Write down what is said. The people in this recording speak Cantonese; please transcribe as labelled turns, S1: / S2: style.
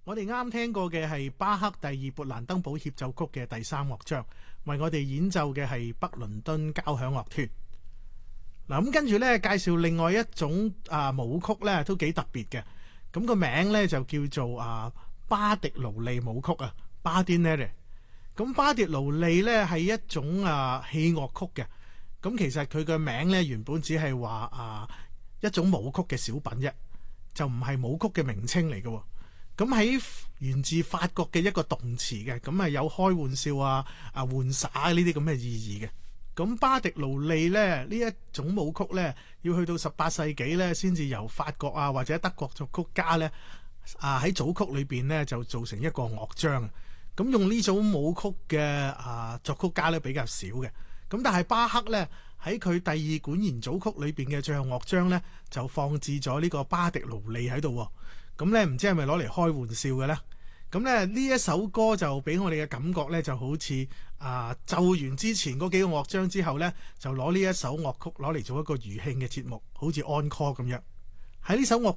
S1: 我哋啱聽過嘅係巴赫第二勃蘭登堡協奏曲嘅第3樂章，為我哋演奏嘅係北倫敦交響樂團。嗱，咁跟住呢，介紹另外一種舞曲呢，都幾特別嘅。咁個名呢，就叫做巴迪勞利舞曲啊 Bardinere。咁巴迪勞利呢，係一種器樂曲嘅。咁其實佢嘅名呢，原本只係話一種舞曲嘅小品啫，就唔係舞曲嘅名稱嚟嘅。咁喺源自法國嘅一個動詞嘅，咁係有開玩笑玩耍呢啲咁嘅意義嘅。咁巴迪勞利咧呢一種舞曲咧，要去到18世紀咧，先至由法國或者德國作曲家咧喺組曲裏邊咧就做成一個樂章。咁用呢種舞曲嘅作曲家咧比較少嘅。咁但係巴赫咧喺佢第2管弦組曲裏邊嘅最後樂章咧，就放置咗呢個巴迪勞利喺度。咁咧唔知係咪攞嚟開玩笑嘅咧？咁咧呢一首歌就俾我哋嘅感覺咧，就好似奏完之前嗰幾個樂章之後咧，就攞呢一首樂曲攞嚟做一個餘興嘅節目，好似安 call 咁樣。喺呢首樂